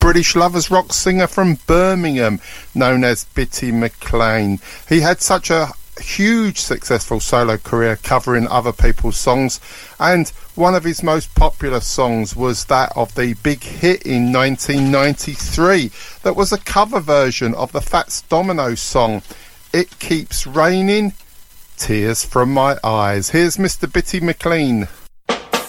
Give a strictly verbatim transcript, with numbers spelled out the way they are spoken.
British lovers rock singer from Birmingham, known as Bitty McLean. He had such a huge successful solo career covering other people's songs, and one of his most popular songs was that of the big hit in nineteen ninety-three that was a cover version of the Fats Domino song It Keeps Raining, Tears From My Eyes. Here's Mister Bitty McLean.